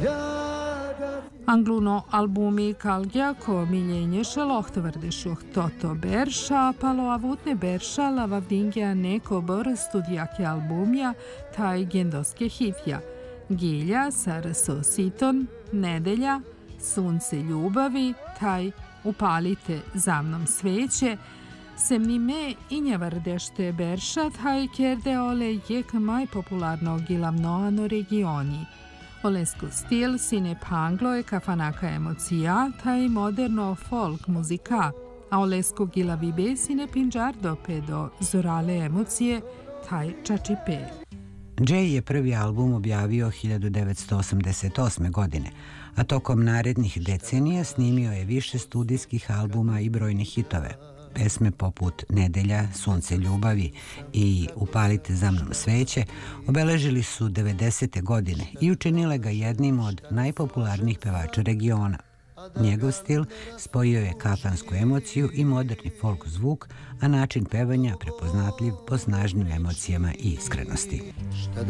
Angluno albumi Kalgiako miljenje šelohtvrdešuh toto berša, palo avutne berša lavavdingja neko bor studijake albumja, taj gendoske hitja. Gilja sar sositon, nedelja, sunce ljubavi, taj upalite za mnom sveće, Semnime injavardešte berša, taj kerde ole jek maj popularno gilavnoano regioni. Olesku stil sine panglo e kafanaka emocija, taj moderno folk muzika, a olesku gilavibe sine pinđardo pedo zorale emocije, taj čačipe. Jay je prvi album objavio 1988. godine, a tokom narednih decenija snimio je više studijskih albuma i brojne hitove. Pesme poput Nedelja, Sunce ljubavi i Upalite za mnom sveće obeležili su 90. godine i učinile ga jednim od najpopularnijih pevača regiona. Njegov stil spojio je kafansku emociju i moderni folk zvuk, a način pevanja prepoznatljiv po snažnim emocijama i iskrenosti.